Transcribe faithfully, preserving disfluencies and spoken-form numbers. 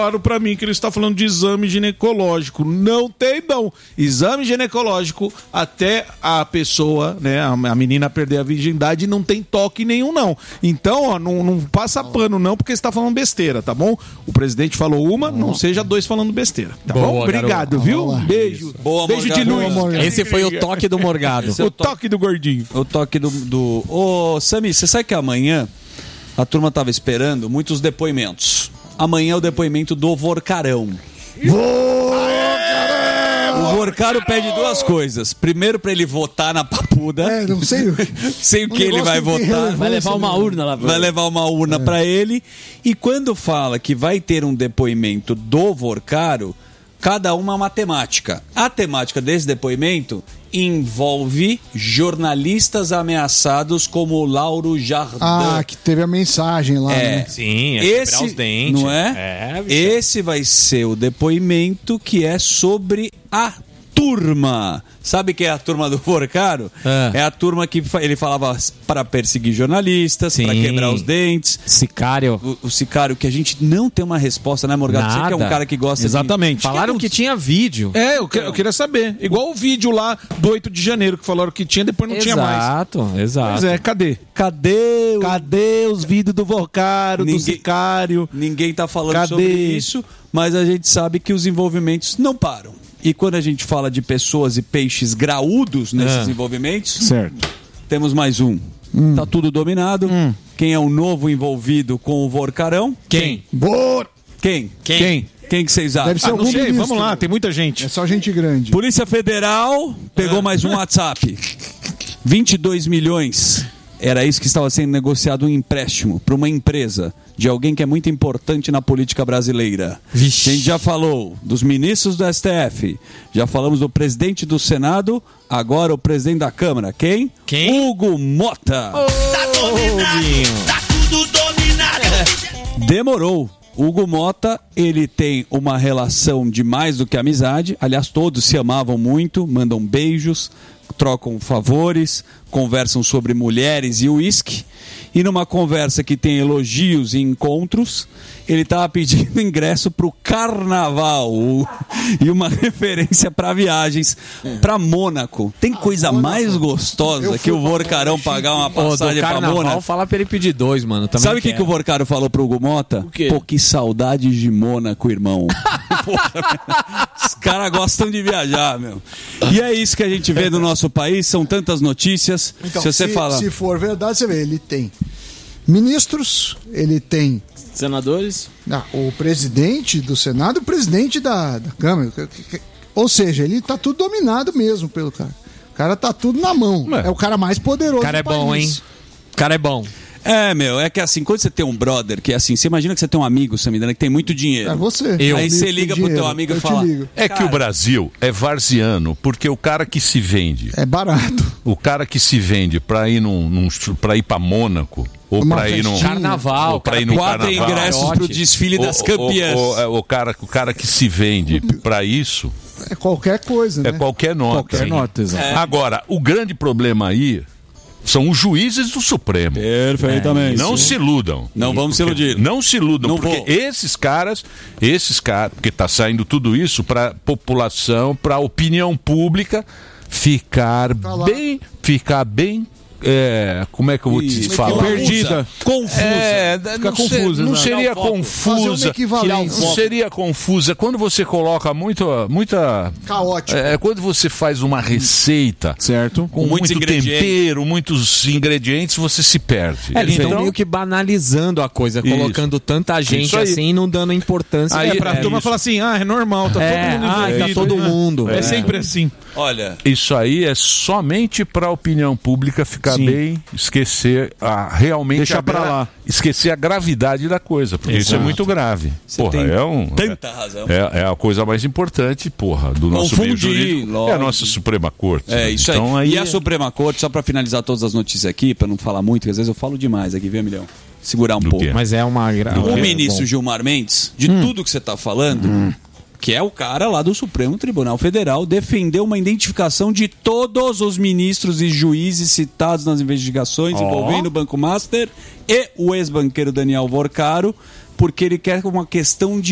Claro pra mim que ele está falando de exame ginecológico. Não tem, não. Exame ginecológico até a pessoa, né, a, a menina perder a virgindade, não tem toque nenhum, não. Então, ó, não, não passa pano, não, porque você está falando besteira, tá bom? O presidente falou uma, não seja dois falando besteira, tá Boa, bom? Obrigado, garoto. viu? Beijo. Boa, Beijo de luz. Esse foi o toque do Morgado. O toque do gordinho. O toque do... do... Ô, Sami, você sabe que amanhã a turma estava esperando muitos depoimentos. Amanhã é o depoimento do Vorcarão. O Vorcaro pede duas coisas. Primeiro, pra ele votar na papuda. É, não sei. Sei o que ele vai votar. Vai levar uma urna lá. Vai levar uma urna É. pra ele. E quando fala que vai ter um depoimento do Vorcaro, cada uma é uma temática. A temática desse depoimento envolve jornalistas ameaçados como o Lauro Jardim. Ah, que teve a mensagem lá, É. né? Sim, é Esse, quebrar os dentes. não é? É, bicho. Esse vai ser o depoimento que é sobre a turma. Sabe quem é a turma do Vorcaro? É. É a turma que fa- ele falava para perseguir jornalistas, para Sim. quebrar os dentes. Sicário. O, o sicário que a gente não tem uma resposta, né, Morgado? Você que é um Nada. cara que gosta Exatamente. de... Falaram que tinha vídeo. É, eu, que- eu queria saber. Igual o vídeo lá do oito de janeiro, que falaram que tinha, depois não tinha mais. Exato, exato. Pois é, cadê? Cadê o... Cadê os vídeos do Vocaro, do Ninguém- Sicário? Ninguém tá falando Cadê? sobre isso, mas a gente sabe que os envolvimentos não param. E quando a gente fala de pessoas e peixes graúdos nesses Ah. envolvimentos, Certo. temos mais um. Tá tudo dominado. Quem é o novo envolvido com o Vorcarão? Quem? Bora! Quem? Quem? Quem que vocês acham? Deve ser Ah, não algum sei, ministro. vamos lá, tem muita gente. É só gente grande. Polícia Federal pegou mais um WhatsApp. vinte e dois milhões. Era isso que estava sendo negociado, um empréstimo para uma empresa de alguém que é muito importante na política brasileira. Vixe. A gente já falou dos ministros do S T F, já falamos do presidente do Senado, agora o presidente da Câmara. Quem? Quem? Hugo Mota. Tá dominado, tá tudo dominado. Demorou. Hugo Mota, ele tem uma relação de mais do que amizade. Aliás, todos se amavam muito, mandam beijos, trocam favores, conversam sobre mulheres e uísque. E numa conversa que tem elogios e encontros, ele estava pedindo ingresso para o carnaval e uma referência para viagens para Mônaco. Tem coisa Mônaco. mais gostosa Eu que fui o pra Vorcarão Mônaco, pagar uma Ô, do passagem para carnaval, Mônaco? fala pra ele pedir dois, mano. Também Sabe o que, quero. que o Vorcaro falou pro Hugo Mota? O quê? Pô, que saudades de Mônaco, irmão. Porra, meu. Os caras gostam de viajar, meu. E é isso que a gente vê no nosso país, são tantas notícias. Então, se você se, fala... se for verdade, você vê, ele tem ministros, ele tem Senadores? ah, o presidente do Senado e o presidente da, da Câmara. Ou seja, ele tá tudo dominado mesmo pelo cara. O cara tá tudo na mão. É, o cara mais poderoso O cara é do bom, país. hein? O cara é bom. É, meu, é que assim, quando você tem um brother que é assim, você imagina que você tem um amigo, Samidana, que tem muito dinheiro. É você. Eu. Aí Amigo você com liga pro teu dinheiro, amigo e eu te fala... ligo. É que o Brasil é varziano, porque o cara que se vende, É barato. o cara que se vende pra ir num, num para ir para Mônaco ou Uma pra ir num festinha. Carnaval, ou pra ir cara, no Quatro carnaval. ingressos pro desfile das O- o- campeãs. O, o- o cara, o cara que se vende pra isso É qualquer coisa, é né? qualquer nota. Qualquer nota, exato. Agora, o grande problema aí são os juízes do Supremo. Perfeitamente. Não se iludam. Não vamos se Porque- iludir. Não se iludam, Não porque vou. esses caras, esses caras, porque tá saindo tudo isso para população, para opinião pública ficar Tá lá. bem, ficar bem, é, como é que eu vou te Isso. falar? Perdida. Confusa. É, não, confusa, ser- não né? seria Fazer uma confusa. equivalência. Não seria confusa quando você coloca muito, muita. Caótico. É, quando você faz uma receita Certo. com muitos muito ingredientes. tempero, muitos ingredientes, você se perde. É, eles estão Então, meio que banalizando a coisa, Isso. colocando tanta gente Isso aí. assim e não dando importância. Aí É, pra é turma isso. falar assim, ah, é normal, tá É, todo mundo ah, envolvido. tá todo né? mundo. É, É. sempre assim. Olha, Isso aí é somente para a opinião pública ficar Sim. bem, esquecer a realmente Deixa a, pra lá. esquecer a gravidade da coisa, porque isso é Exato. muito grave. Você Porra, tem é um tanta razão. é, é a coisa mais importante, porra, do nosso meio Confundir, jurídico. É a lógico. nossa Suprema Corte. É, né? isso então, aí. aí E a é- Suprema Corte, só pra finalizar todas as notícias aqui, pra não falar muito, que às vezes eu falo demais aqui, viu, Milhão? Segurar um Do pouco. quê? Mas é uma gra... O é ministro bom. Gilmar Mendes, de tudo que você está falando, que é o cara lá do Supremo Tribunal Federal, defendeu uma identificação de todos os ministros e juízes citados nas investigações envolvendo o Banco Master e o ex-banqueiro Daniel Vorcaro, porque ele quer uma questão de